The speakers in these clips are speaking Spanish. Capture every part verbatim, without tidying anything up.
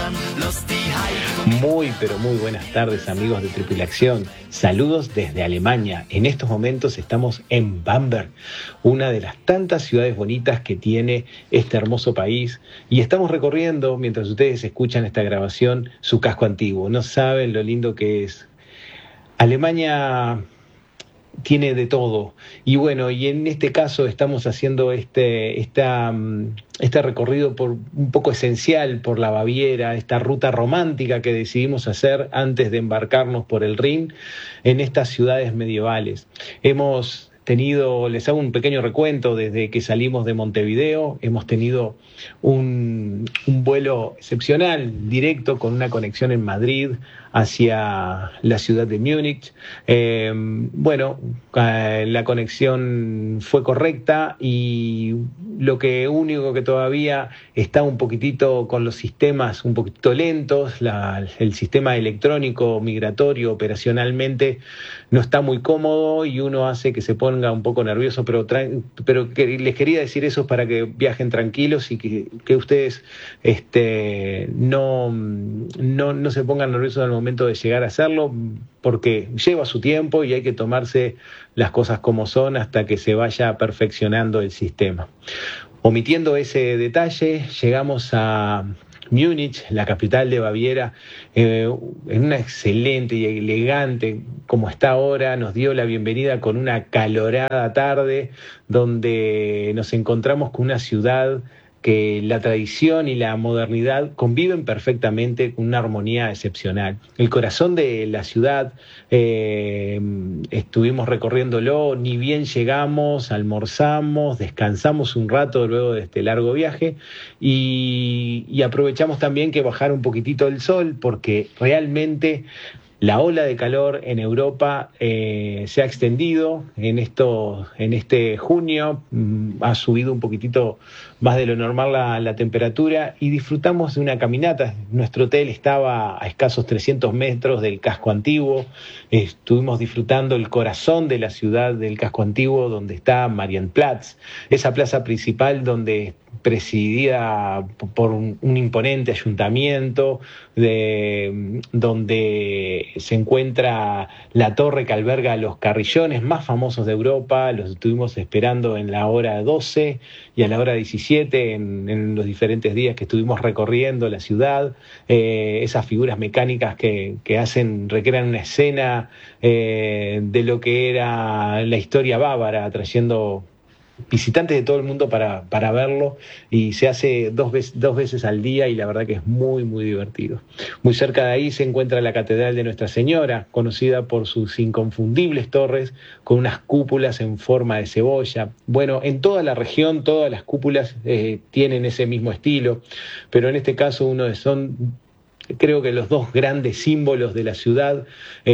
Muy, pero muy buenas tardes, amigos de Triple Acción. Saludos desde Alemania. En estos momentos estamos en Bamberg, una de las tantas ciudades bonitas que tiene este hermoso país. Y estamos recorriendo, mientras ustedes escuchan esta grabación, su casco antiguo. No saben lo lindo que es. Alemania tiene de todo. Y bueno, y en este caso estamos haciendo este, esta, este recorrido por un poco esencial por la Baviera, esta ruta romántica que decidimos hacer antes de embarcarnos por el Rin en estas ciudades medievales. Hemos tenido, les hago un pequeño recuento, desde que salimos de Montevideo, hemos tenido un, un vuelo excepcional, directo, con una conexión en Madrid hacia la ciudad de Múnich. Eh, bueno, eh, la conexión fue correcta y lo que único que todavía está un poquitito con los sistemas un poquito lentos, la, el sistema electrónico migratorio operacionalmente no está muy cómodo y uno hace que se ponga un poco nervioso, pero, tra- pero que les quería decir eso para que viajen tranquilos y que, que ustedes este, no, no, no se pongan nerviosos al momento de llegar a hacerlo, porque lleva su tiempo y hay que tomarse las cosas como son hasta que se vaya perfeccionando el sistema. Omitiendo ese detalle, llegamos a Múnich, la capital de Baviera, eh, en una excelente y elegante, como está ahora, nos dio la bienvenida con una calorada tarde, donde nos encontramos con una ciudad que la tradición y la modernidad conviven perfectamente con una armonía excepcional. El corazón de la ciudad, eh, estuvimos recorriéndolo, ni bien llegamos, almorzamos, descansamos un rato luego de este largo viaje y, y aprovechamos también que bajara un poquitito el sol, porque realmente la ola de calor en Europa eh, se ha extendido en, esto, en este junio, mm, ha subido un poquitito más de lo normal la, la temperatura y disfrutamos de una caminata. Nuestro hotel estaba a escasos trescientos metros del casco antiguo, estuvimos disfrutando el corazón de la ciudad del casco antiguo, donde está Marienplatz, esa plaza principal donde presidida por un, un imponente ayuntamiento, de, donde se encuentra la torre que alberga los carrillones más famosos de Europa. Los estuvimos esperando en la hora doce y a la hora diecisiete en, en los diferentes días que estuvimos recorriendo la ciudad. Eh, esas figuras mecánicas que, que hacen, recrean una escena eh, de lo que era la historia bávara, trayendo visitantes de todo el mundo para, para verlo, y se hace dos veces, dos veces al día y la verdad que es muy muy divertido. Muy cerca de ahí se encuentra la Catedral de Nuestra Señora, conocida por sus inconfundibles torres con unas cúpulas en forma de cebolla. Bueno, en toda la región todas las cúpulas eh, tienen ese mismo estilo, pero en este caso uno de son creo que los dos grandes símbolos de la ciudad,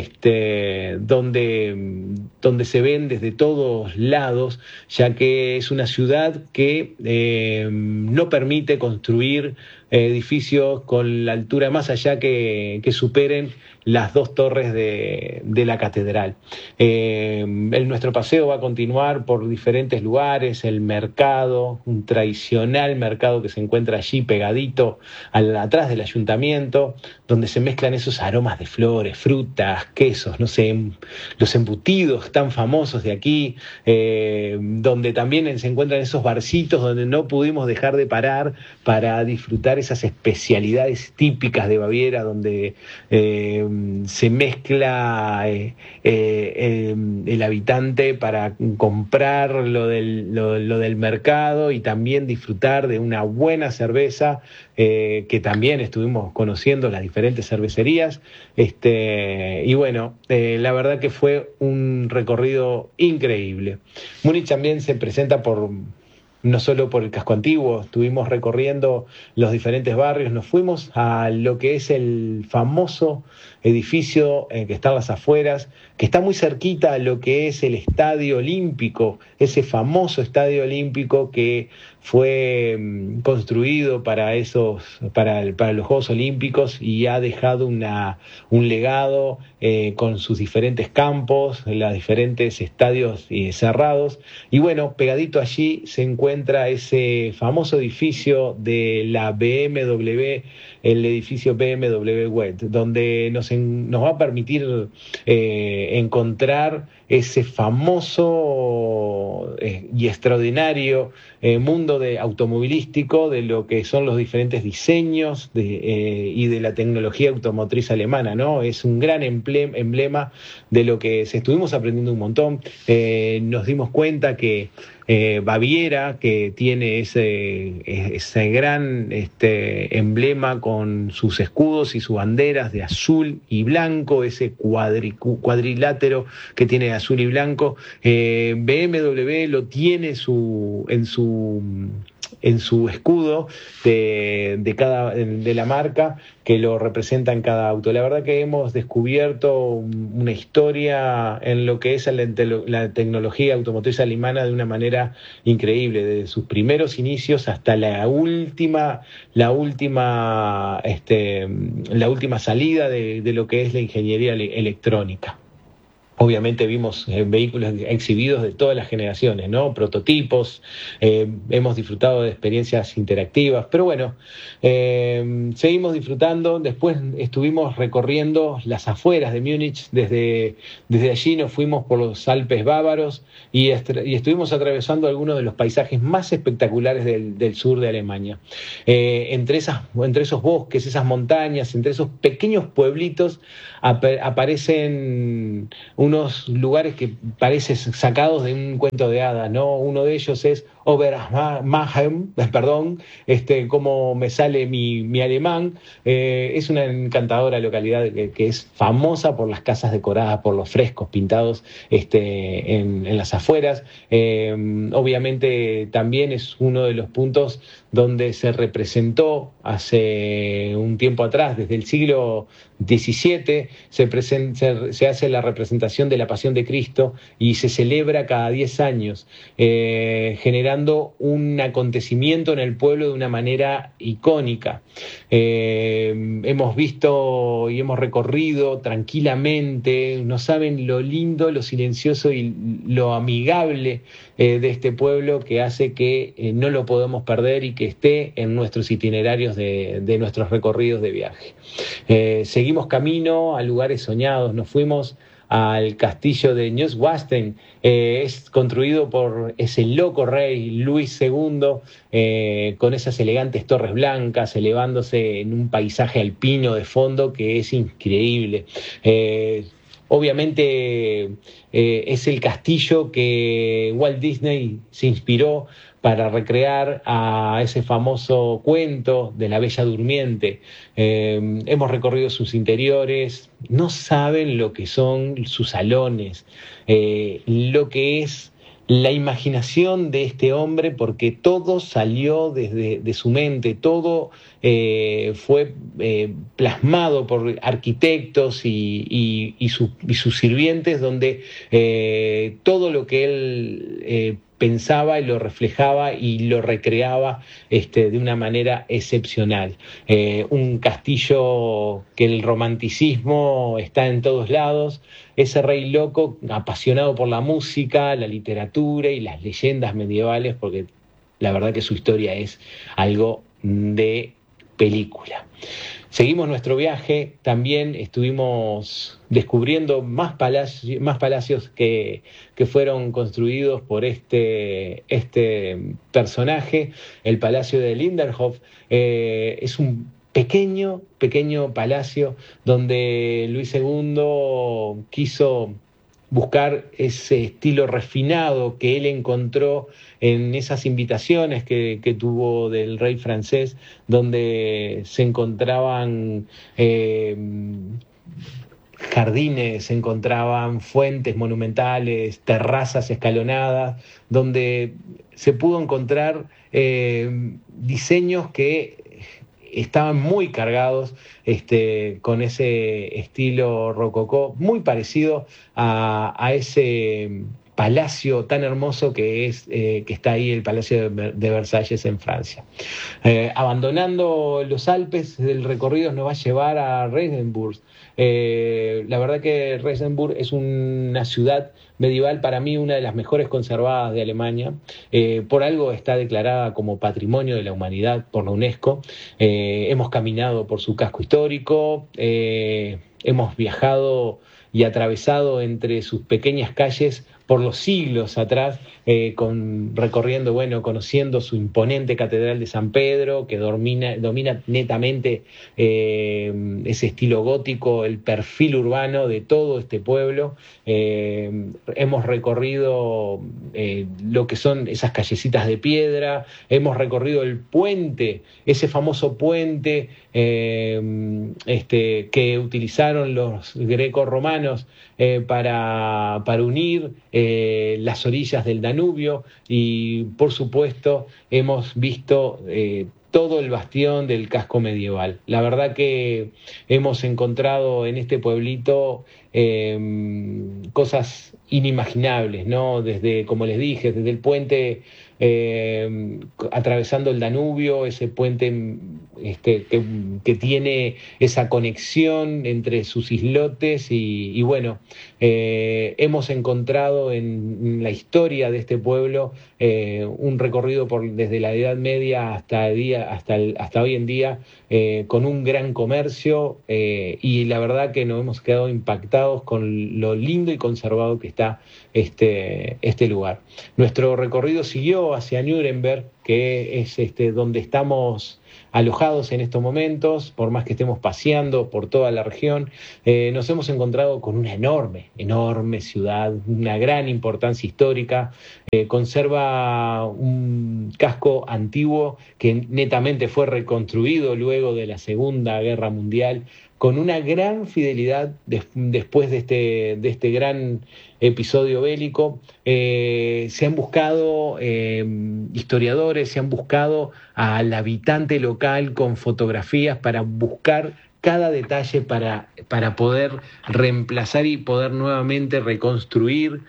este, donde, donde se ven desde todos lados, ya que es una ciudad que eh, no permite construir edificios con la altura más allá que, que superen las dos torres de, de la catedral. Eh, el, nuestro paseo va a continuar por diferentes lugares, el mercado, un tradicional mercado que se encuentra allí pegadito al, atrás del ayuntamiento, donde se mezclan esos aromas de flores, frutas, quesos, no sé, los embutidos tan famosos de aquí, eh, donde también se encuentran esos barcitos donde no pudimos dejar de parar para disfrutar esas especialidades típicas de Baviera, donde eh, se mezcla eh, eh, el habitante para comprar lo del, lo, lo del mercado y también disfrutar de una buena cerveza, eh, que también estuvimos conociendo las diferentes cervecerías. Este, y bueno, eh, la verdad que fue un recorrido increíble. Múnich también se presenta por... no solo por el casco antiguo, estuvimos recorriendo los diferentes barrios, nos fuimos a lo que es el famoso edificio eh, que está en las afueras, que está muy cerquita a lo que es el Estadio Olímpico, ese famoso Estadio Olímpico que fue mm, construido para esos, para, el, para los Juegos Olímpicos y ha dejado una, un legado eh, con sus diferentes campos, los diferentes estadios eh, cerrados. Y bueno, pegadito allí se encuentra ese famoso edificio de la B M W el edificio B M W West, donde nos, en, nos va a permitir eh, encontrar ese famoso eh, y extraordinario eh, mundo de automovilístico, de lo que son los diferentes diseños de, eh, y de la tecnología automotriz alemana, ¿no? Es un gran emblema, emblema de lo que se estuvimos aprendiendo un montón. Eh, nos dimos cuenta que eh, Baviera, que tiene ese, ese gran este, emblema con sus escudos y sus banderas de azul y blanco, ese cuadri, cuadrilátero que tiene azul y blanco, eh, B M W lo tiene su, en su en su escudo de, de cada de la marca, que lo representa en cada auto. La verdad que hemos descubierto una historia en lo que es la, la tecnología automotriz alemana de una manera increíble, desde sus primeros inicios hasta la última la última este, la última salida de, de lo que es la ingeniería electrónica. Obviamente vimos eh, vehículos exhibidos de todas las generaciones, ¿no? Prototipos, eh, hemos disfrutado de experiencias interactivas, pero bueno, eh, seguimos disfrutando. Después estuvimos recorriendo las afueras de Múnich, desde, desde allí nos fuimos por los Alpes bávaros y, est- y estuvimos atravesando algunos de los paisajes más espectaculares del, del sur de Alemania. Eh, entre, esas, entre esos bosques, esas montañas, entre esos pequeños pueblitos ap- aparecen unos lugares que parecen sacados de un cuento de hadas, ¿no? Uno de ellos es Obermachen, perdón, este, como me sale mi, mi alemán, eh, es una encantadora localidad que, que es famosa por las casas decoradas, por los frescos pintados este, en, en las afueras. Eh, obviamente también es uno de los puntos donde se representó hace un tiempo atrás, desde el siglo diecisiete, se, present, se, se hace la representación de la Pasión de Cristo y se celebra cada diez años, eh, generando un acontecimiento en el pueblo de una manera icónica. Eh, hemos visto y hemos recorrido tranquilamente, no saben lo lindo, lo silencioso y lo amigable eh, de este pueblo, que hace que eh, no lo podamos perder y que esté en nuestros itinerarios de, de nuestros recorridos de viaje. Eh, seguimos camino a lugares soñados, nos fuimos al castillo de Neuschwanstein, eh, es construido por ese loco rey Luis segundo, eh, con esas elegantes torres blancas elevándose en un paisaje alpino de fondo que es increíble. Eh, Obviamente eh, es el castillo que Walt Disney se inspiró para recrear a ese famoso cuento de la Bella Durmiente. Eh, hemos recorrido sus interiores, no saben lo que son sus salones, eh, lo que es la imaginación de este hombre, porque todo salió desde de su mente, todo eh, fue eh, plasmado por arquitectos y, y, y, su, y sus sirvientes, donde eh, todo lo que él eh, pensaba y lo reflejaba y lo recreaba este, de una manera excepcional. Eh, un castillo que el romanticismo está en todos lados, ese rey loco apasionado por la música, la literatura y las leyendas medievales, porque la verdad que su historia es algo de película. Seguimos nuestro viaje, también estuvimos descubriendo más palacios, más palacios que, que fueron construidos por este, este personaje. El Palacio de Lindenhof eh, es un pequeño, pequeño palacio donde Luis segundo quiso buscar ese estilo refinado que él encontró en esas invitaciones que, que tuvo del rey francés, donde se encontraban eh, jardines, se encontraban fuentes monumentales, terrazas escalonadas, donde se pudo encontrar eh, diseños que estaban muy cargados este, con ese estilo rococó, muy parecido a, a ese palacio tan hermoso que es eh, que está ahí, el Palacio de, de Versalles en Francia. Eh, abandonando los Alpes, el recorrido nos va a llevar a Regensburg. Eh, la verdad que Regensburg es una ciudad medieval, para mí una de las mejores conservadas de Alemania. Eh, por algo está declarada como Patrimonio de la Humanidad por la UNESCO. Eh, hemos caminado por su casco histórico, eh, hemos viajado y atravesado entre sus pequeñas calles por los siglos atrás, eh, con, recorriendo, bueno, conociendo su imponente Catedral de San Pedro, que domina, domina netamente eh, ese estilo gótico, el perfil urbano de todo este pueblo. Eh, hemos recorrido eh, lo que son esas callecitas de piedra, hemos recorrido el puente, ese famoso puente eh, este, que utilizaron los greco-romanos eh, para, para unir eh, las orillas del Danubio, y por supuesto hemos visto eh, todo el bastión del casco medieval. La verdad que hemos encontrado en este pueblito eh, cosas inimaginables, ¿no? Desde, como les dije, desde el puente eh, atravesando el Danubio, ese puente este, que, que tiene esa conexión entre sus islotes y, y bueno, eh, hemos encontrado en la historia de este pueblo eh, un recorrido por, desde la Edad Media hasta, el día, hasta, el, hasta hoy en día, eh, con un gran comercio eh, y la verdad que nos hemos quedado impactados con lo lindo y conservado que está este, este lugar. Nuestro recorrido siguió hacia Nuremberg, que es este, donde estamos alojados en estos momentos. Por más que estemos paseando por toda la región, eh, nos hemos encontrado con una enorme, enorme ciudad, una gran importancia histórica. Eh, conserva un casco antiguo que netamente fue reconstruido luego de la Segunda Guerra Mundial, con una gran fidelidad de, después de este, de este gran episodio bélico. Eh, se han buscado eh, historiadores, se han buscado al habitante local con fotografías para buscar cada detalle para, para poder reemplazar y poder nuevamente reconstruir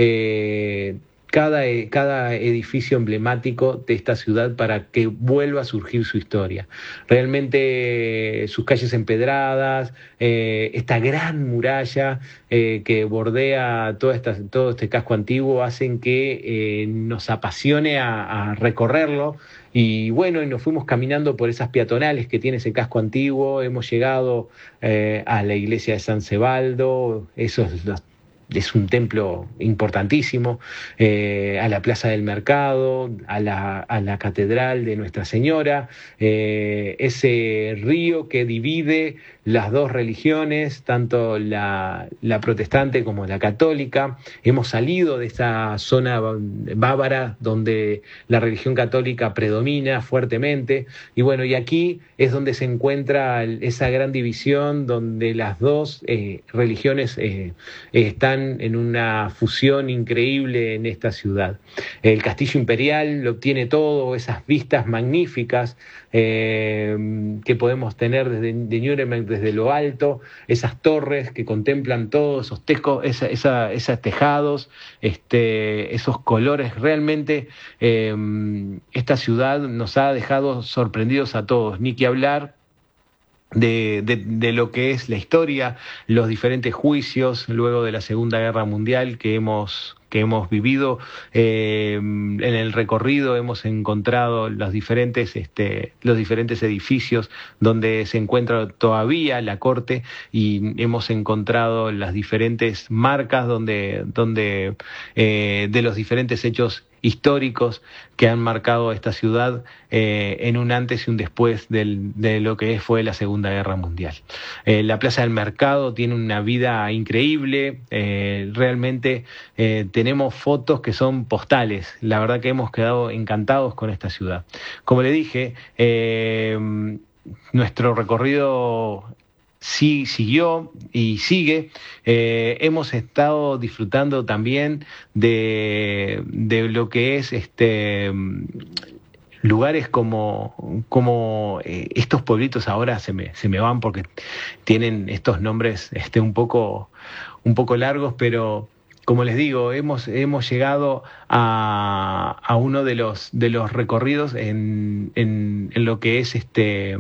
eh, Cada, cada edificio emblemático de esta ciudad para que vuelva a surgir su historia. Realmente sus calles empedradas, eh, esta gran muralla eh, que bordea toda esta, todo este casco antiguo hacen que eh, nos apasione a, a recorrerlo. Y bueno, y nos fuimos caminando por esas peatonales que tiene ese casco antiguo. Hemos llegado eh, a la iglesia de San Sebaldo, esos los es un templo importantísimo, eh, a la Plaza del Mercado, a la, a la Catedral de Nuestra Señora, eh, ese río que divide las dos religiones, tanto la, la protestante como la católica. Hemos salido de esa zona bávara donde la religión católica predomina fuertemente, y bueno, y aquí es donde se encuentra esa gran división donde las dos eh, religiones eh, están en una fusión increíble en esta ciudad. El Castillo Imperial lo tiene todo, esas vistas magníficas eh, que podemos tener desde de Nuremberg, desde lo alto, esas torres que contemplan todos esos, teco, esa, esa, esos tejados, este, esos colores. Realmente eh, esta ciudad nos ha dejado sorprendidos a todos, ni que hablar De, de, de lo que es la historia, los diferentes juicios luego de la Segunda Guerra Mundial que hemos, que hemos vivido. Eh, en el recorrido hemos encontrado los diferentes, este, los diferentes edificios donde se encuentra todavía la corte, y hemos encontrado las diferentes marcas donde, donde eh, de los diferentes hechos históricos que han marcado esta ciudad eh, en un antes y un después del, de lo que fue la Segunda Guerra Mundial. Eh, la Plaza del Mercado tiene una vida increíble, eh, realmente eh, tenemos fotos que son postales. La verdad que hemos quedado encantados con esta ciudad. Como le dije, eh, nuestro recorrido sí siguió y sigue. Eh, hemos estado disfrutando también de, de lo que es este lugares como, como eh, estos pueblitos. Ahora se me, se me van porque tienen estos nombres este, un poco, un poco largos, pero como les digo, hemos, hemos llegado a, a uno de los, de los recorridos en, en, en lo que es este...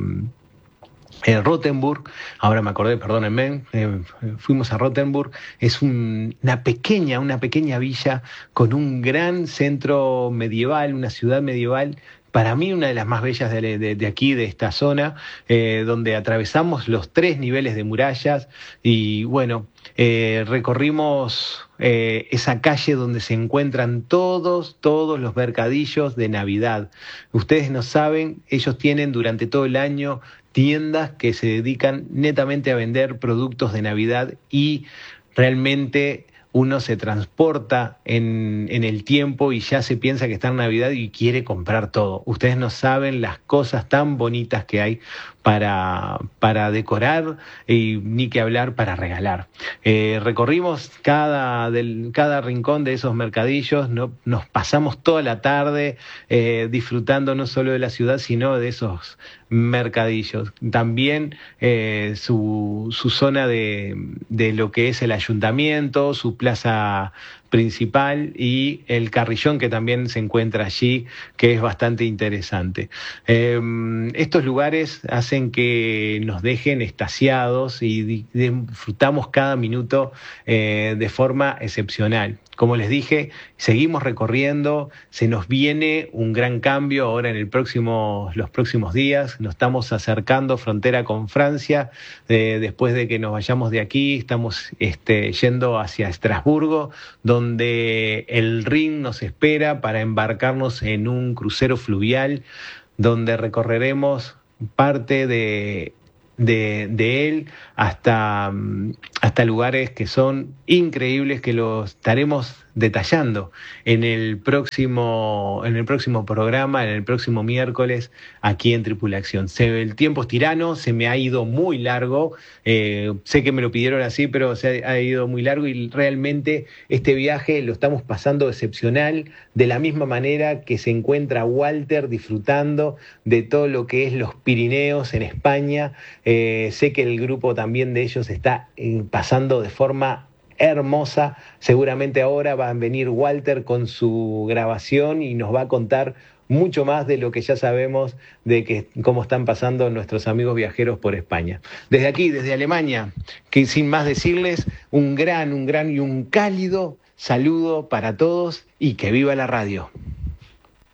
Eh, Rothenburg, ahora me acordé, perdónenme, eh, fuimos a Rothenburg, es un, una pequeña, una pequeña villa con un gran centro medieval, una ciudad medieval, para mí una de las más bellas de, de, de aquí, de esta zona, eh, donde atravesamos los tres niveles de murallas y bueno, eh, recorrimos eh, esa calle donde se encuentran todos, todos los mercadillos de Navidad. Ustedes no saben, ellos tienen durante todo el año tiendas que se dedican netamente a vender productos de Navidad y realmente uno se transporta en, en el tiempo y ya se piensa que está en Navidad y quiere comprar todo. Ustedes no saben las cosas tan bonitas que hay para, para decorar y ni que hablar para regalar. Eh, recorrimos cada, del, cada rincón de esos mercadillos, no, nos pasamos toda la tarde eh, disfrutando no solo de la ciudad, sino de esos mercadillos. También eh, su, su zona de, de lo que es el ayuntamiento, su plaza principal y el carrillón que también se encuentra allí, que es bastante interesante. Eh, estos lugares hacen que nos dejen extasiados y disfrutamos cada minuto eh, de forma excepcional. Como les dije, seguimos recorriendo, se nos viene un gran cambio ahora en el próximo, los próximos días, nos estamos acercando frontera con Francia, eh, después de que nos vayamos de aquí, estamos este, yendo hacia Estrasburgo, donde el Rin nos espera para embarcarnos en un crucero fluvial, donde recorreremos parte de... De, de él hasta, hasta lugares que son increíbles, que los estaremos detallando en el próximo en el próximo programa, en el próximo miércoles aquí en Tripulación. Se, el tiempo es tirano, se me ha ido muy largo, eh, sé que me lo pidieron así, pero se ha, ha ido muy largo y realmente este viaje lo estamos pasando excepcional, de la misma manera que se encuentra Walter disfrutando de todo lo que es los Pirineos en España. Eh, sé que el grupo también de ellos está eh, pasando de forma hermosa. Seguramente ahora va a venir Walter con su grabación y nos va a contar mucho más de lo que ya sabemos de que, cómo están pasando nuestros amigos viajeros por España. Desde aquí, desde Alemania, que sin más decirles, un gran, un gran y un cálido saludo para todos y que viva la radio.